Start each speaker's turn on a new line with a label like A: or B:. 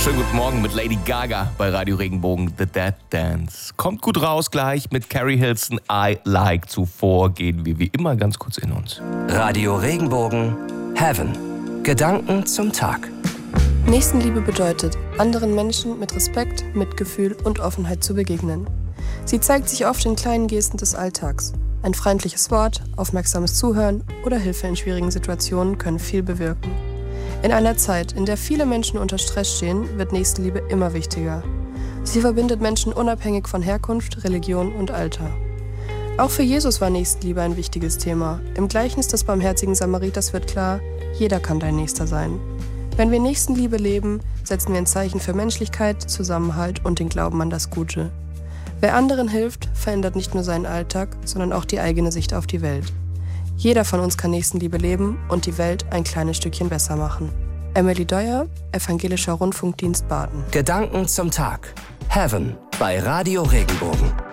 A: Schönen guten Morgen mit Lady Gaga bei Radio Regenbogen, The Dead Dance. Kommt gut raus gleich mit Carrie Hilson, I Like. Zuvor gehen wir wie immer ganz kurz in uns.
B: Radio Regenbogen, Heaven. Gedanken zum Tag.
C: Nächstenliebe bedeutet, anderen Menschen mit Respekt, Mitgefühl und Offenheit zu begegnen. Sie zeigt sich oft in kleinen Gesten des Alltags. Ein freundliches Wort, aufmerksames Zuhören oder Hilfe in schwierigen Situationen können viel bewirken. In einer Zeit, in der viele Menschen unter Stress stehen, wird Nächstenliebe immer wichtiger. Sie verbindet Menschen unabhängig von Herkunft, Religion und Alter. Auch für Jesus war Nächstenliebe ein wichtiges Thema. Im Gleichnis des barmherzigen Samariters wird klar, jeder kann dein Nächster sein. Wenn wir Nächstenliebe leben, setzen wir ein Zeichen für Menschlichkeit, Zusammenhalt und den Glauben an das Gute. Wer anderen hilft, verändert nicht nur seinen Alltag, sondern auch die eigene Sicht auf die Welt. Jeder von uns kann Nächstenliebe leben und die Welt ein kleines Stückchen besser machen. Emily Deuer, Evangelischer Rundfunkdienst Baden.
B: Gedanken zum Tag. Heaven bei Radio Regenbogen.